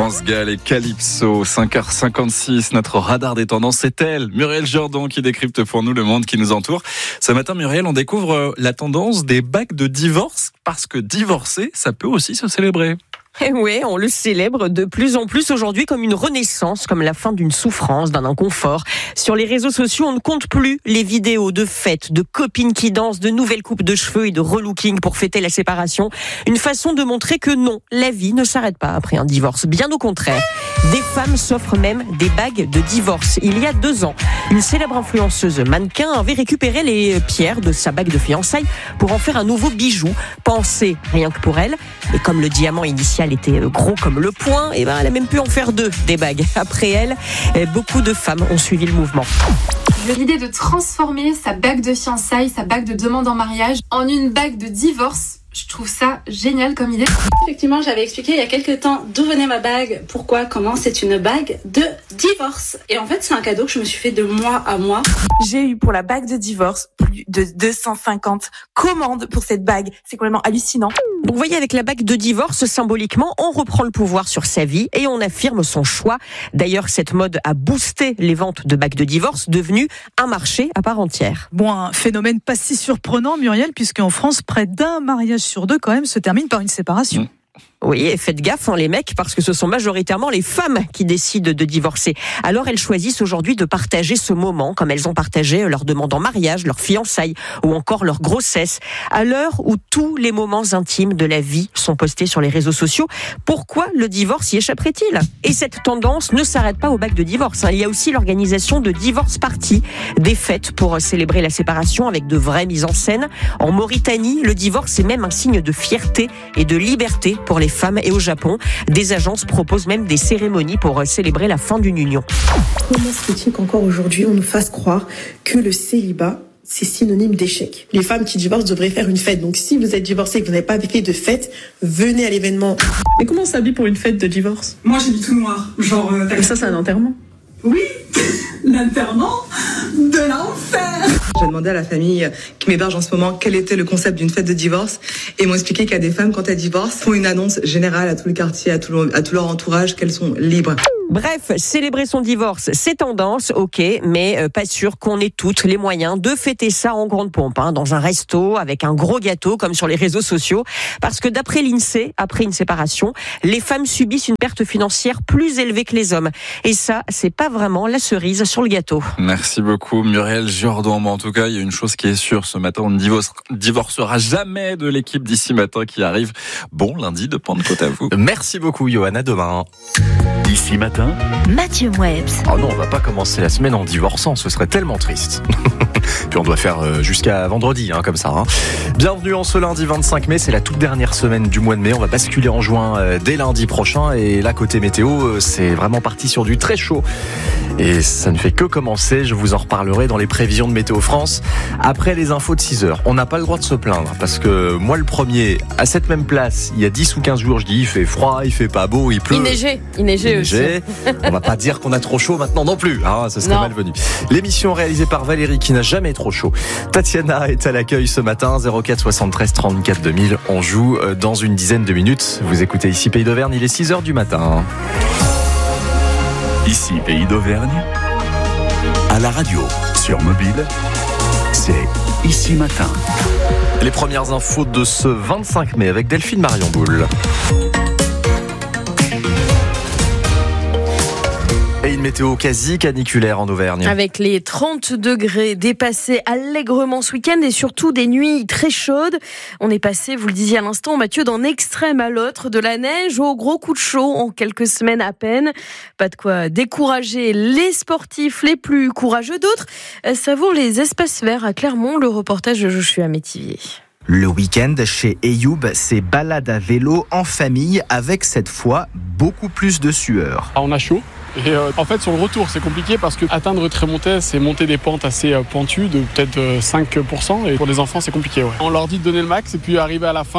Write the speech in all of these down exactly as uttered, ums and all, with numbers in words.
France Gall et Calypso, cinq heures cinquante-six, notre radar des tendances, c'est elle, Muriel Jourdan, qui décrypte pour nous le monde qui nous entoure. Ce matin, Muriel, on découvre la tendance des bagues de divorce, parce que divorcer, ça peut aussi se célébrer. Et oui, on le célèbre de plus en plus aujourd'hui comme une renaissance, comme la fin d'une souffrance, d'un inconfort. Sur les réseaux sociaux, on ne compte plus les vidéos de fêtes, de copines qui dansent, de nouvelles coupes de cheveux et de relooking pour fêter la séparation. Une façon de montrer que non, la vie ne s'arrête pas après un divorce. Bien au contraire. Des femmes s'offrent même des bagues de divorce. Il y a deux ans, une célèbre influenceuse mannequin avait récupéré les pierres de sa bague de fiançailles pour en faire un nouveau bijou, pensé rien que pour elle. Et comme le diamant initial était gros comme le poing, et ben elle a même pu en faire deux, des bagues. Après elle, beaucoup de femmes ont suivi le mouvement. L'idée de transformer sa bague de fiançailles, sa bague de demande en mariage, en une bague de divorce, je trouve ça génial comme idée. Effectivement, j'avais expliqué il y a quelques temps d'où venait ma bague, pourquoi, comment. C'est une bague de divorce. Et en fait, c'est un cadeau que je me suis fait de mois à mois. J'ai eu pour la bague de divorce plus de deux cent cinquante commandes pour cette bague. C'est complètement hallucinant. Donc, vous voyez, avec la bague de divorce, symboliquement, on reprend le pouvoir sur sa vie et on affirme son choix. D'ailleurs, cette mode a boosté les ventes de bagues de divorce, devenu un marché à part entière. Bon, un phénomène pas si surprenant, Muriel, puisqu'en France, près d'un mariage sur deux, quand même, se termine par une séparation. Mmh. Oui, et faites gaffe, hein, les mecs, parce que ce sont majoritairement les femmes qui décident de divorcer. Alors elles choisissent aujourd'hui de partager ce moment, comme elles ont partagé leur demande en mariage, leur fiançailles ou encore leur grossesse. À l'heure où tous les moments intimes de la vie sont postés sur les réseaux sociaux, pourquoi le divorce y échapperait-il ? Et cette tendance ne s'arrête pas aux bagues de divorce. Il y a aussi l'organisation de divorce parties, des fêtes pour célébrer la séparation avec de vraies mises en scène. En Mauritanie, le divorce est même un signe de fierté et de liberté pour les femmes, et au Japon, des agences proposent même des cérémonies pour célébrer la fin d'une union. Comment se fait-il qu'encore aujourd'hui on nous fasse croire que le célibat c'est synonyme d'échec? Les femmes qui divorcent devraient faire une fête. Donc si vous êtes divorcé et que vous n'avez pas fait de fête, venez à l'événement. Mais comment on s'habille pour une fête de divorce? Moi j'ai du tout noir. Genre. Euh, Et ça c'est un enterrement? Oui, l'enterrement de l'enfer. J'ai demandé à la famille qui m'héberge en ce moment quel était le concept d'une fête de divorce et ils m'ont expliqué qu'il y a des femmes, quand elles divorcent, font une annonce générale à tout le quartier, à tout, le, à tout leur entourage qu'elles sont libres. Bref, célébrer son divorce, c'est tendance, ok, mais euh, pas sûr qu'on ait toutes les moyens de fêter ça en grande pompe, hein, dans un resto, avec un gros gâteau, comme sur les réseaux sociaux. Parce que d'après l'INSEE, après une séparation, les femmes subissent une perte financière plus élevée que les hommes. Et ça, c'est pas vraiment la cerise sur le gâteau. Merci beaucoup, Muriel Jourdan. En tout cas, il y a une chose qui est sûre, ce matin, on ne divorce, divorcera jamais de l'équipe d'ici matin qui arrive. Bon lundi de Pentecôte à vous. Merci beaucoup, Johan. À demain. Ici matin, Mathieu Moebs. Oh non, on va pas commencer la semaine en divorçant, ce serait tellement triste. Puis on doit faire jusqu'à vendredi, hein, comme ça. Hein. Bienvenue en ce lundi vingt-cinq mai, c'est la toute dernière semaine du mois de mai. On va basculer en juin euh, dès lundi prochain. Et là, côté météo, euh, c'est vraiment parti sur du très chaud. Et ça ne fait que commencer, je vous en reparlerai dans les prévisions de Météo France. Après les infos de six heures, on n'a pas le droit de se plaindre. Parce que moi, le premier, à cette même place, il y a dix ou quinze jours, je dis, il fait froid, il fait pas beau, il pleut. Il neigeait, il neigeait aussi. On va pas dire qu'on a trop chaud maintenant non plus, hein, ce serait non. malvenu. L'émission réalisée par Valérie qui n'a jamais trop chaud. Tatiana est à l'accueil ce matin, zéro quatre soixante-treize trente-quatre deux mille. On joue dans une dizaine de minutes. Vous écoutez ici Pays d'Auvergne, il est six heures du matin. Ici Pays d'Auvergne, à la radio, sur mobile, c'est Ici matin. Les premières infos de ce vingt-cinq mai avec Delphine Marion Boule. Et une météo quasi caniculaire en Auvergne. Avec les trente degrés dépassés allègrement ce week-end et surtout des nuits très chaudes. On est passé, vous le disiez à l'instant, Mathieu, d'un extrême à l'autre, de la neige au gros coup de chaud en quelques semaines à peine. Pas de quoi décourager les sportifs les plus courageux. D'autres savourent les espaces verts à Clermont. Le reportage de Joshua Métivier. Le week-end chez Eyoub, c'est balade à vélo en famille avec cette fois beaucoup plus de sueur. On a chaud. Et euh, en fait sur le retour c'est compliqué parce que atteindre Trémontais c'est monter des pentes assez euh, pointues de peut-être euh, cinq pour cent et pour les enfants c'est compliqué. Ouais. On leur dit de donner le max et puis arriver à la fin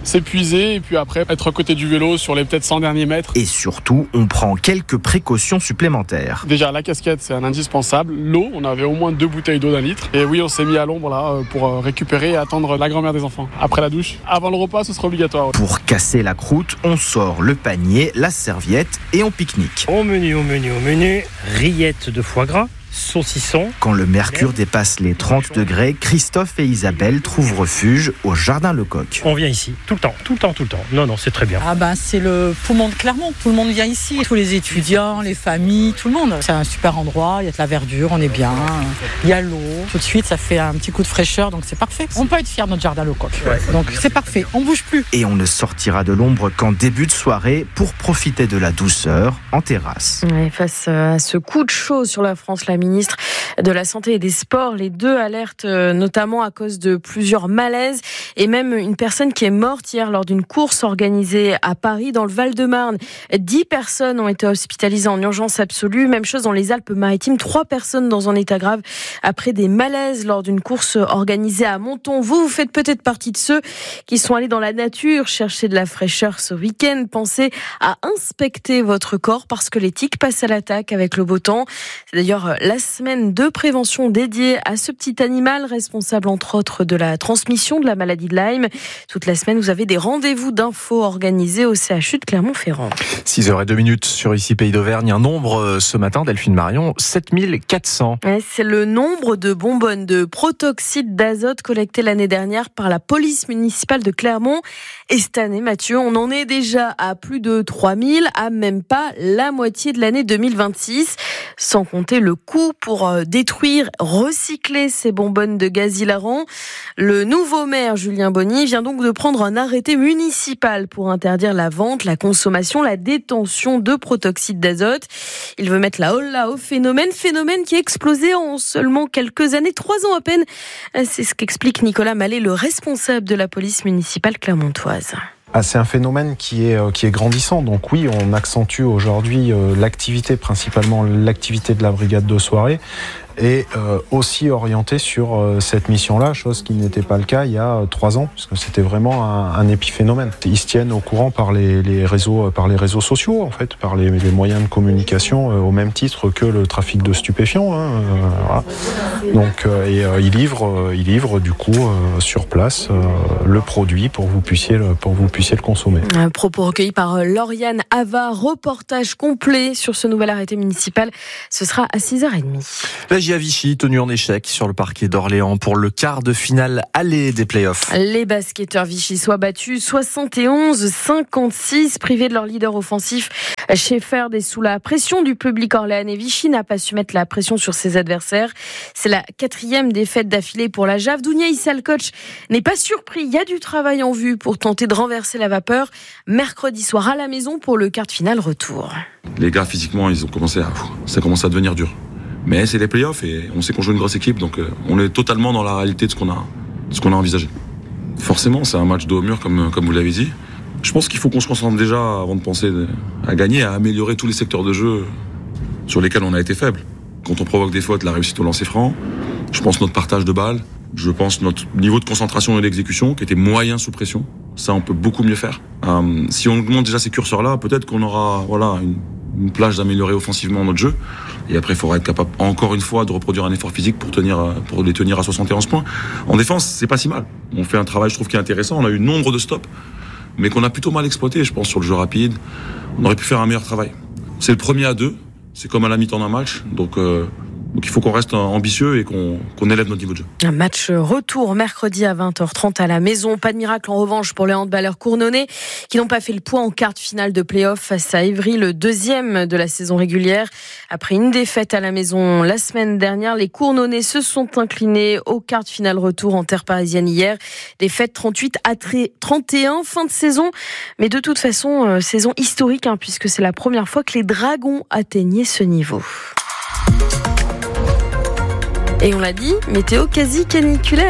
s'épuiser et puis après être à côté du vélo sur les peut-être cent derniers mètres. Et surtout, on prend quelques précautions supplémentaires. Déjà, la casquette, c'est un indispensable. L'eau, on avait au moins deux bouteilles d'eau d'un litre. Et oui, on s'est mis à l'ombre là pour récupérer et attendre la grand-mère des enfants. Après la douche, avant le repas, ce sera obligatoire. Pour casser la croûte, on sort le panier, la serviette et on pique-nique. Au menu, au menu, au menu, rillettes de foie gras, saucisson. Quand le mercure dépasse les trente degrés, Christophe et Isabelle trouvent refuge au Jardin Lecoq. On vient ici, tout le temps, tout le temps, tout le temps. Non, non, c'est très bien. Ah ben, c'est le poumon de Clermont. Tout le monde vient ici. Tous les étudiants, les familles, tout le monde. C'est un super endroit. Il y a de la verdure, on est bien. Il y a l'eau. Tout de suite, ça fait un petit coup de fraîcheur, donc c'est parfait. On peut être fiers de notre Jardin Lecoq. Ouais. Donc c'est parfait. On bouge plus. Et on ne sortira de l'ombre qu'en début de soirée pour profiter de la douceur en terrasse. Ouais, face à ce coup de chaud sur la France, la ministre de la Santé et des Sports, les deux alertent notamment à cause de plusieurs malaises et même une personne qui est morte hier lors d'une course organisée à Paris dans le Val-de-Marne. Dix personnes ont été hospitalisées en urgence absolue. Même chose dans les Alpes-Maritimes. Trois personnes dans un état grave après des malaises lors d'une course organisée à Menton. Vous, vous faites peut-être partie de ceux qui sont allés dans la nature chercher de la fraîcheur ce week-end. Pensez à inspecter votre corps parce que les tiques passent à l'attaque avec le beau temps. C'est d'ailleurs la semaine de prévention dédiée à ce petit animal responsable entre autres de la transmission de la maladie de Lyme. Toute la semaine, vous avez des rendez-vous d'infos organisés au C H U de Clermont-Ferrand. six heures zéro deux sur ici Pays d'Auvergne. Un nombre ce matin, Delphine Marion, sept mille quatre cents. Ouais, c'est le nombre de bonbonnes de protoxyde d'azote collectées l'année dernière par la police municipale de Clermont. Et cette année, Mathieu, on en est déjà à plus de trois mille, à même pas la moitié de l'année deux mille vingt-six. Sans compter le coût pour détruire, recycler ces bonbonnes de gaz hilarant. Le nouveau maire, Julien Bonny, vient donc de prendre un arrêté municipal pour interdire la vente, la consommation, la détention de protoxyde d'azote. Il veut mettre la holla au phénomène, phénomène qui a explosé en seulement quelques années, trois ans à peine. C'est ce qu'explique Nicolas Mallet, le responsable de la police municipale clermontoise. Ah, c'est un phénomène qui est, qui est grandissant. Donc oui, on accentue aujourd'hui euh, l'activité, principalement l'activité de la brigade de soirée, et euh, aussi orienté sur euh, cette mission-là, chose qui n'était pas le cas il y a euh, trois ans, parce que c'était vraiment un, un épiphénomène. Ils se tiennent au courant par les, les réseaux, euh, par les réseaux sociaux, en fait, par les, les moyens de communication, euh, au même titre que le trafic de stupéfiants. Hein, euh, voilà. Donc, euh, et euh, ils livrent, euh, ils livrent du coup euh, sur place euh, le produit pour que vous puissiez le, pour que vous puissiez le consommer. Un propos recueilli par Lauriane Ava, reportage complet sur ce nouvel arrêté municipal. Ce sera à six heures trente. La J A Vichy, tenue en échec sur le parquet d'Orléans pour le quart de finale aller des playoffs. Les basketteurs vichysois battus soixante et onze à cinquante-six, privés de leur leader offensif. Shefferd est sous la pression du public orléanais. Vichy n'a pas su mettre la pression sur ses adversaires. C'est la quatrième défaite d'affilée pour la J A V. Dounia Issa, le coach, n'est pas surpris. Il y a du travail en vue pour tenter de renverser la vapeur. Mercredi soir à la maison pour le quart de finale retour. Les gars, physiquement, ils ont commencé à, ça commence à devenir dur. Mais c'est les playoffs et on sait qu'on joue une grosse équipe, donc on est totalement dans la réalité de ce qu'on a, de ce qu'on a envisagé. Forcément, c'est un match de haut mur, comme, comme vous l'avez dit. Je pense qu'il faut qu'on se concentre déjà, avant de penser à gagner, à améliorer tous les secteurs de jeu sur lesquels on a été faible. Quand on provoque des fautes, la réussite au lancer franc, je pense notre partage de balles, je pense notre niveau de concentration et d'exécution qui était moyen sous pression. Ça, on peut beaucoup mieux faire. Euh, si on augmente déjà ces curseurs-là, peut-être qu'on aura voilà, une, une plage d'améliorer offensivement notre jeu. Et après, il faudra être capable, encore une fois, de reproduire un effort physique pour, tenir, pour les tenir à soixante et onze points. En défense, c'est pas si mal. On fait un travail, je trouve, qui est intéressant. On a eu nombre de stops, mais qu'on a plutôt mal exploité, je pense, sur le jeu rapide. On aurait pu faire un meilleur travail. C'est le premier à deux. C'est comme à la mi-temps d'un match. Donc... Euh, Donc il faut qu'on reste ambitieux et qu'on, qu'on élève notre niveau de jeu. Un match retour mercredi à vingt heures trente à la maison. Pas de miracle en revanche pour les handballeurs cournonnais qui n'ont pas fait le poids en quart de finale de play-off face à Évry, le deuxième de la saison régulière. Après une défaite à la maison la semaine dernière, les cournonnais se sont inclinés au quart de finale retour en terre parisienne hier. Défaite trente-huit à trente et un, fin de saison. Mais de toute façon, euh, saison historique hein, puisque c'est la première fois que les Dragons atteignaient ce niveau. Et on l'a dit, météo quasi caniculaire.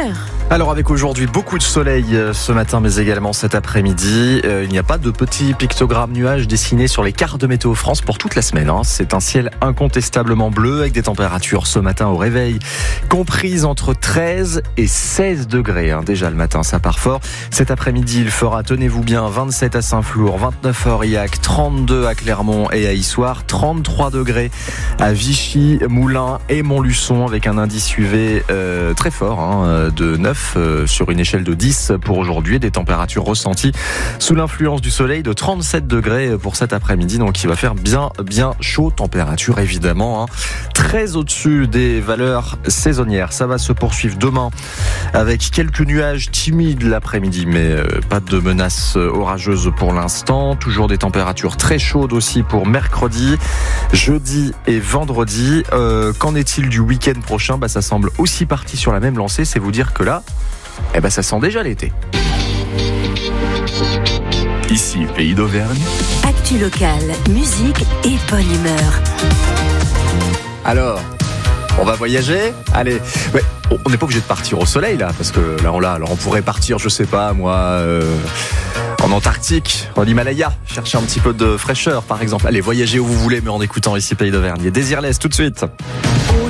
Alors avec aujourd'hui beaucoup de soleil ce matin mais également cet après-midi, euh, il n'y a pas de petits pictogrammes nuages dessinés sur les cartes de Météo France pour toute la semaine. Hein. C'est un ciel incontestablement bleu avec des températures ce matin au réveil comprises entre treize et seize degrés. Hein. Déjà le matin ça part fort. Cet après-midi il fera, tenez-vous bien, vingt-sept à Saint-Flour, vingt-neuf à Aurillac, trente-deux à Clermont et à Issoire, trente-trois degrés à Vichy, Moulins et Montluçon avec un indice U V euh, très fort hein, de neuf sur une échelle de dix pour aujourd'hui, des températures ressenties sous l'influence du soleil de trente-sept degrés pour cet après-midi, donc il va faire bien bien chaud, température évidemment hein, très au-dessus des valeurs saisonnières. Ça va se poursuivre demain avec quelques nuages timides l'après-midi, mais euh, pas de menaces orageuses pour l'instant, toujours des températures très chaudes aussi pour mercredi, jeudi et vendredi. Euh, qu'en est-il du week-end prochain? Bah, ça semble aussi parti sur la même lancée, c'est vous dire que là eh ben ça sent déjà l'été. Ici, Pays d'Auvergne. Actu locale, musique et bonne humeur. Alors, on va voyager? Allez, ouais, on n'est pas obligé de partir au soleil là, parce que là on l'a. Alors on pourrait partir, je sais pas moi, euh, en Antarctique, en Himalaya, chercher un petit peu de fraîcheur par exemple. Allez, voyager où vous voulez, mais en écoutant ici Pays d'Auvergne. Désirless tout de suite.